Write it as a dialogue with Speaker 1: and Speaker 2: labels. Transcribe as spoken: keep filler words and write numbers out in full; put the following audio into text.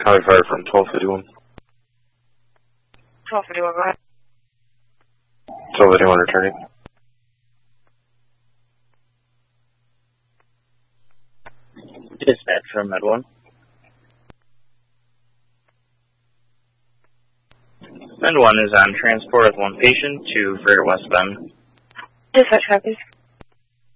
Speaker 1: Highway Fire from twelve fifty-one.
Speaker 2: twelve fifty-one, go ahead.
Speaker 1: twelve fifty-one returning.
Speaker 3: Dispatch from Med one. Med one is on transport with one patient to Frigate West Bend.
Speaker 2: Dispatch copies.